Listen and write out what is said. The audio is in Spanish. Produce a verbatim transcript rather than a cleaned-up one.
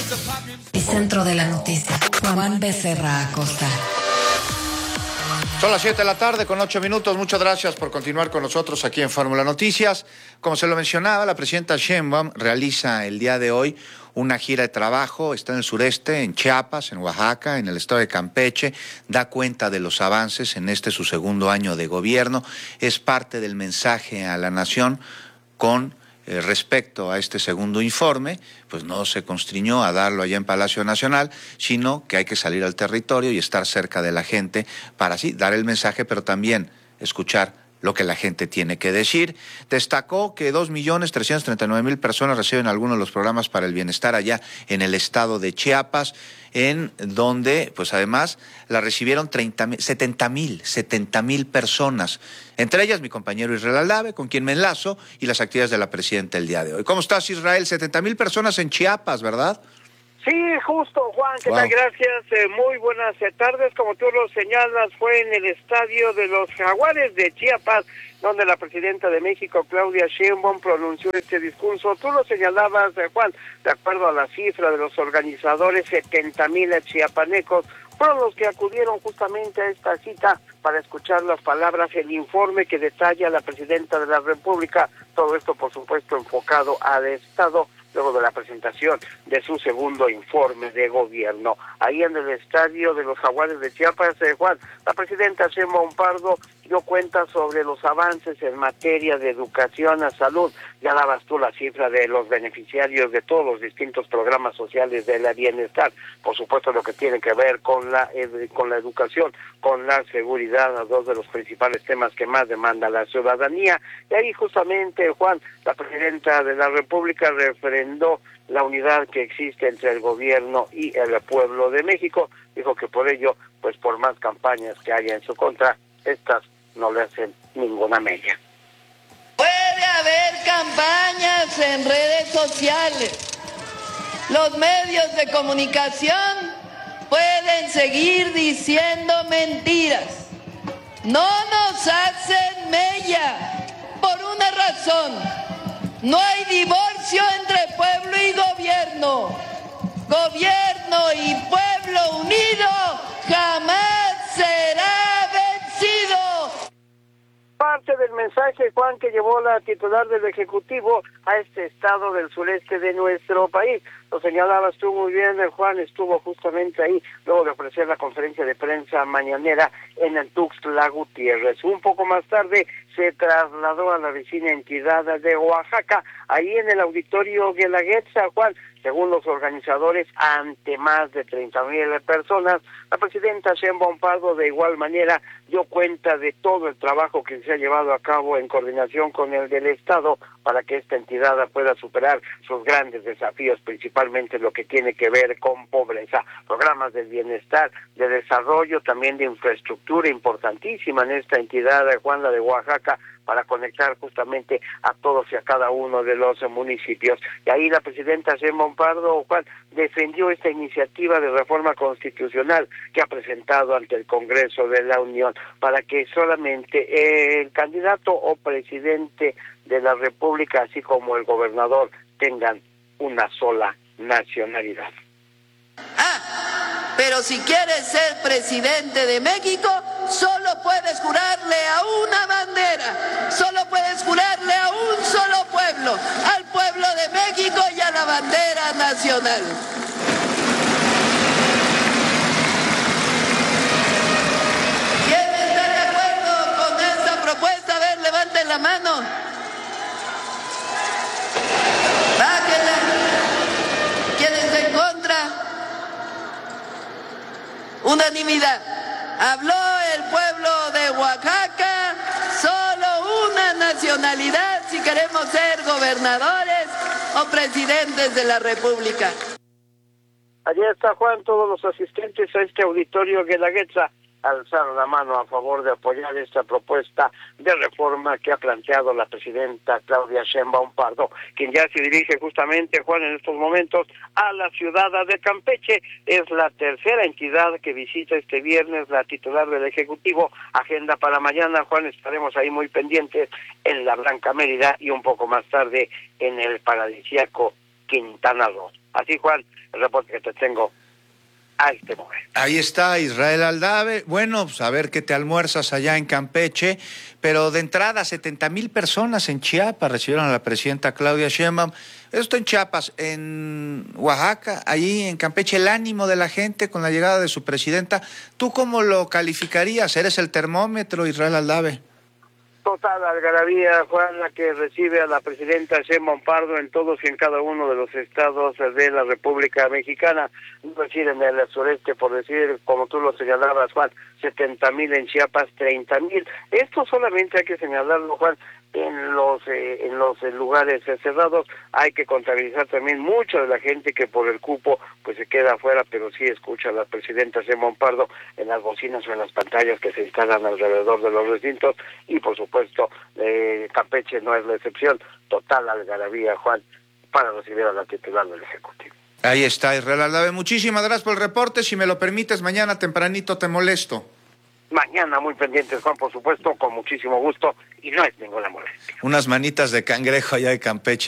Y centro de la noticia, Juan Becerra Acosta. Son las siete de la tarde con ocho minutos. Muchas gracias por continuar con nosotros aquí en Fórmula Noticias. Como se lo mencionaba, la presidenta Sheinbaum realiza el día de hoy una gira de trabajo. Está en el sureste, en Chiapas, en Oaxaca, en el estado de Campeche. Da cuenta de los avances en este su segundo año de gobierno. Es parte del mensaje a la nación con Eh, respecto a este segundo informe, pues no se constriñó a darlo allá en Palacio Nacional, sino que hay que salir al territorio y estar cerca de la gente para así dar el mensaje, pero también escuchar lo que la gente tiene que decir. Destacó que dos millones trescientos treinta y nueve mil personas reciben algunos de los programas para el bienestar allá en el estado de Chiapas, en donde, pues además, la recibieron setenta mil personas. Entre ellas, mi compañero Israel Aldave, con quien me enlazo, y las actividades de la presidenta el día de hoy. ¿Cómo estás, Israel? setenta mil personas en Chiapas, ¿verdad? Sí, justo, Juan, ¿qué wow. tal? Gracias, eh, muy buenas tardes. Como tú lo señalas, fue en el estadio de los Jaguares de Chiapas, donde la presidenta de México, Claudia Sheinbaum, pronunció este discurso. Tú lo señalabas, eh, Juan, de acuerdo a la cifra de los organizadores, setenta mil chiapanecos fueron los que acudieron justamente a esta cita para escuchar las palabras, el informe que detalla la presidenta de la República. Todo esto, por supuesto, enfocado al Estado, luego de la presentación de su segundo informe de gobierno. Ahí en el estadio de los Jaguares de Chiapas, eh, Juan, la presidenta Sheinbaum Pardo dio cuenta sobre los avances en materia de educación a salud. Ya dabas tú la cifra de los beneficiarios de todos los distintos programas sociales de la bienestar. Por supuesto, lo que tiene que ver con la ed- con la educación, con la seguridad, dos de los principales temas que más demanda la ciudadanía. Y ahí justamente, Juan, la presidenta de la República refrendó la unidad que existe entre el gobierno y el pueblo de México. Dijo que por ello, pues por más campañas que haya en su contra, estas no le hacen ninguna mella. Puede haber campañas en redes sociales. Los medios de comunicación pueden seguir diciendo mentiras. No nos hacen mella por una razón. No hay divorcio entre pueblo y gobierno. Gobierno y pueblo unido jamás será vencido. Parte del mensaje, Juan, que llevó la titular del Ejecutivo a este estado del sureste de nuestro país. Lo señalabas tú muy bien, Juan, estuvo justamente ahí, luego de ofrecer la conferencia de prensa mañanera en el Tuxtla Gutiérrez. Un poco más tarde se trasladó a la vecina entidad de Oaxaca, ahí en el auditorio Guelaguetza, Juan. Según los organizadores, ante más de treinta mil personas, la presidenta Sheinbaum Pardo de igual manera dio cuenta de todo el trabajo que se ha llevado a cabo en coordinación con el del Estado para que esta entidad pueda superar sus grandes desafíos, principalmente lo que tiene que ver con pobreza, programas de bienestar, de desarrollo, también de infraestructura importantísima en esta entidad, Juan, la de Oaxaca, para conectar justamente a todos y a cada uno de los municipios. Y ahí la presidenta Sheinbaum Pardo, Juan, defendió esta iniciativa de reforma constitucional que ha presentado ante el Congreso de la Unión para que solamente el candidato o presidente de la República, así como el gobernador, tengan una sola nacionalidad. Ah, pero si quieres ser presidente de México, solo puedes jurarle a una bandera, solo puedes jurarle a un solo pueblo, al pueblo de México y a la bandera nacional. ¿Quién está de acuerdo con esta propuesta? A ver, levanten la mano. Bájenla. ¿Quién está en contra? Unanimidad. Habló el pueblo de Oaxaca, solo una nacionalidad si queremos ser gobernadores o presidentes de la República. Allí está, Juan, todos los asistentes a este auditorio Guelaguetza alzaron la mano a favor de apoyar esta propuesta de reforma que ha planteado la presidenta Claudia Sheinbaum Pardo, quien ya se dirige justamente, Juan, en estos momentos a la ciudad de Campeche. Es la tercera entidad que visita este viernes la titular del Ejecutivo. Agenda para mañana, Juan, estaremos ahí muy pendientes en la Blanca Mérida y un poco más tarde en el paradisíaco Quintana Roo. Así, Juan, el reporte que te tengo a este momento. Ahí está Israel Aldave. Bueno, pues a ver qué te almuerzas allá en Campeche, pero de entrada setenta mil personas en Chiapas recibieron a la presidenta Claudia Sheinbaum. Esto en Chiapas, en Oaxaca, allí en Campeche, el ánimo de la gente con la llegada de su presidenta. ¿Tú cómo lo calificarías? ¿Eres el termómetro, Israel Aldave? Total algarabía, Juan, la que recibe a la presidenta Sheinbaum Pardo en todos y en cada uno de los estados de la República Mexicana, es decir, en el sureste, por decir, como tú lo señalabas, Juan, setenta mil en Chiapas, treinta mil. Esto solamente hay que señalarlo, Juan, en los eh, en los eh, lugares eh, cerrados. Hay que contabilizar también mucha de la gente que por el cupo pues se queda afuera, pero sí escucha a la presidenta Sheinbaum Pardo en las bocinas o en las pantallas que se instalan alrededor de los recintos, y por supuesto eh, Campeche no es la excepción. Total algarabía, Juan, para recibir a la titular del Ejecutivo. Ahí está Israel Aldave. Muchísimas gracias por el reporte. Si me lo permites, mañana tempranito te molesto. Mañana muy pendientes, Juan, por supuesto, con muchísimo gusto, y no es ninguna molestia. Unas manitas de cangrejo allá de Campeche.